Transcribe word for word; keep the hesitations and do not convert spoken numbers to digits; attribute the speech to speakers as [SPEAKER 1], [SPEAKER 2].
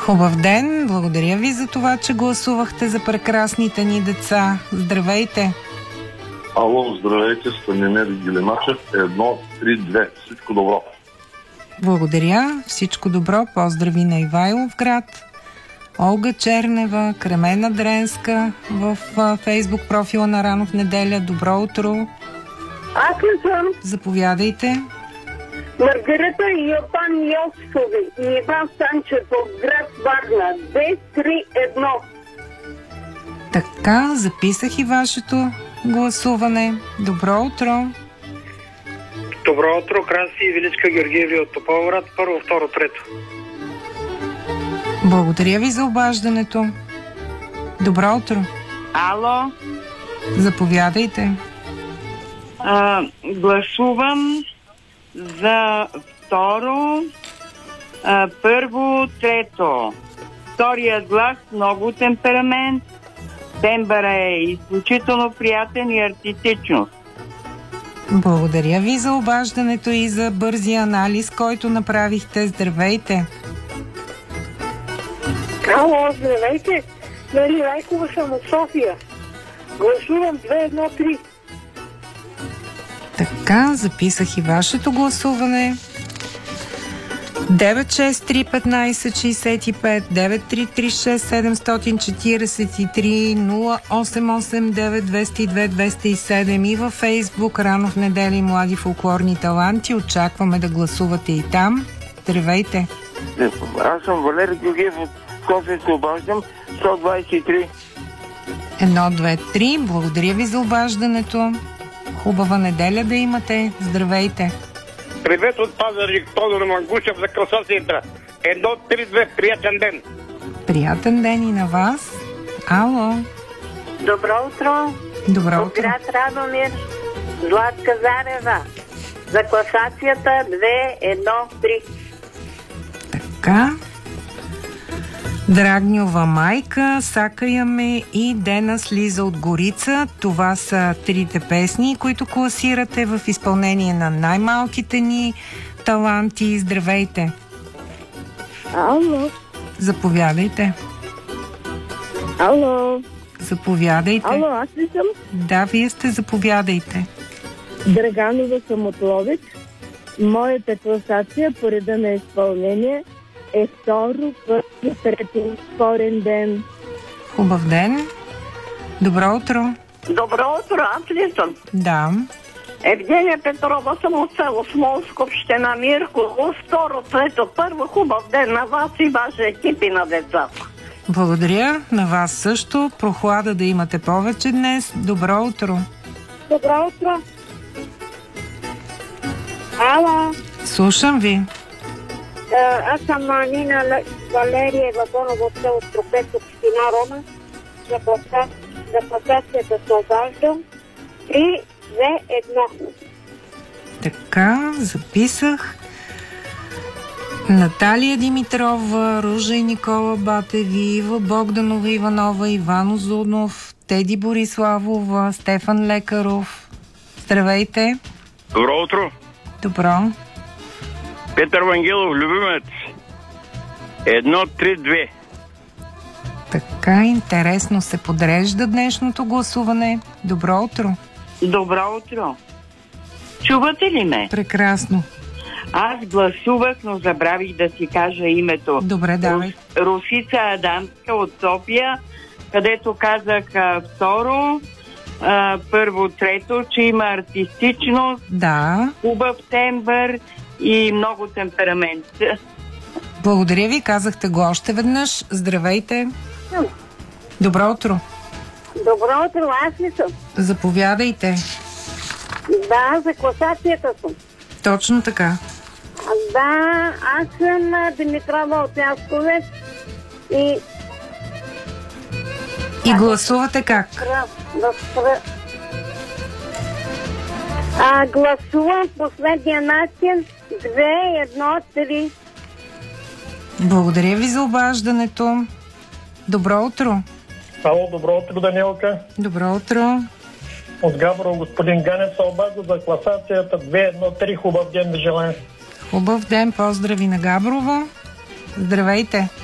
[SPEAKER 1] Хубав ден! Благодаря ви за това, че гласувахте за прекрасните ни деца. Здравейте!
[SPEAKER 2] Ало, здравейте, Станимир Гилемачев, едно три две. Всичко добро.
[SPEAKER 1] Благодаря, всичко добро. Поздрави на Ивайлов град. Олга Чернева, Кремена Дренска в а, Фейсбук профила на Рано в неделя. Добро утро.
[SPEAKER 3] Аз ли съм?
[SPEAKER 1] Заповядайте.
[SPEAKER 3] Маргарита Йопан Йосифови и Иван Санчев от град Варна. Д три едно.
[SPEAKER 1] Така, записах и вашето гласуване. Добро утро.
[SPEAKER 4] Добро утро, Краси и Величка Георгиеви от Тополград. Първо, второ, трето.
[SPEAKER 1] Благодаря ви за обаждането. Добро утро.
[SPEAKER 5] Ало.
[SPEAKER 1] Заповядайте.
[SPEAKER 5] А, гласувам за второ, а, първо, трето. Вторият глас много темперамент. Тембъра е изключително приятен и артистично.
[SPEAKER 1] Благодаря ви за обаждането и за бързия анализ, който направихте. Здравейте!
[SPEAKER 3] Ало, здравейте! Нали Райкова съм от София. Гласувам две едно три.
[SPEAKER 1] Така, записах и вашето гласуване. девет шест три петнайсет шейсет и пет, девет три три шест седемстотин четирийсет и три, нула осем осем девет двеста и две двеста и седем и във Фейсбук Рано в неделя и млади фолклорни таланти. Очакваме да гласувате и там. Здравейте!
[SPEAKER 6] Аз съм Валери Георгиев от София, се обаждам. сто двайсет и три.
[SPEAKER 1] едно, две, три. Благодаря ви за обаждането. Хубава неделя да имате. Здравейте!
[SPEAKER 4] Привет от Пазарик, Тодор Мангушев за класацията. едно три две, приятен ден.
[SPEAKER 1] Приятен ден и на вас. Ало!
[SPEAKER 3] Добро утро!
[SPEAKER 1] Добро
[SPEAKER 3] От
[SPEAKER 1] утро!
[SPEAKER 3] град Радомир, Златка Зарева. За класацията две едно три.
[SPEAKER 1] Така. Драгньова майка, Сакая ме и Дена слиза от Горица. Това са трите песни, които класирате в изпълнение на най-малките ни таланти. Здравейте!
[SPEAKER 3] Ало!
[SPEAKER 1] Заповядайте!
[SPEAKER 3] Ало!
[SPEAKER 1] Заповядайте!
[SPEAKER 3] Ало, аз ли съм?
[SPEAKER 1] Да, вие сте, заповядайте!
[SPEAKER 3] Драганова съм от Ловеч. Моята класация по реда на изпълнение е второ, първо, трето, спорен ден.
[SPEAKER 1] Хубав ден! Добро утро!
[SPEAKER 3] Добро утро, аз ли съм?
[SPEAKER 1] Да.
[SPEAKER 3] Евгения Петрова съм от село Смолско, община Мирково. Второ, трето, първо, хубав ден на вас и вашия екип и на децата.
[SPEAKER 1] Благодаря на вас също. Прохлада да имате повече днес. Добро утро!
[SPEAKER 3] Добро утро! Ало!
[SPEAKER 1] Слушам ви.
[SPEAKER 3] Аз съм Нина Валерия Вагонова от село Тропец, община Рома. За класацията се обаждам. три две едно.
[SPEAKER 1] Така, записах. Наталия Димитрова, Ружа и Никола Батеви, Ива Богданова Иванова, Иван Озунов, Теди Бориславова, Стефан Лекаров. Здравейте!
[SPEAKER 6] Добро утро!
[SPEAKER 1] Добро!
[SPEAKER 6] Петър Вангелов, любимец. едно три две.
[SPEAKER 1] Така, интересно се подрежда днешното гласуване. Добро утро!
[SPEAKER 5] Добро утро. Чувате ли ме?
[SPEAKER 1] Прекрасно.
[SPEAKER 5] Аз гласувах, но забравих да си кажа името.
[SPEAKER 1] Добре, давай.
[SPEAKER 5] Русица Адамска от София, където казах а, второ, а, първо, трето, че има артистичност,
[SPEAKER 1] Да.
[SPEAKER 5] хубав тембър и много темперамент.
[SPEAKER 1] Благодаря ви, казахте го още веднъж. Здравейте! Добро утро!
[SPEAKER 3] Добро утро, аз ли съм?
[SPEAKER 1] Заповядайте.
[SPEAKER 3] Да, за класацията съм.
[SPEAKER 1] Точно така.
[SPEAKER 3] Да, аз съм Димитрова от Ясковец и...
[SPEAKER 1] И гласувате как?
[SPEAKER 3] Да спра... А, гласувам последния начин две едно три.
[SPEAKER 1] Благодаря ви за обаждането. Добро утро.
[SPEAKER 7] Ало, добро утро, Данилка.
[SPEAKER 1] Добро утро.
[SPEAKER 7] От Габрово господин Ганев се обажда за класацията две едно три. Хубав ден ви желая.
[SPEAKER 1] Хубав ден, поздрави на Габрово. Здравейте.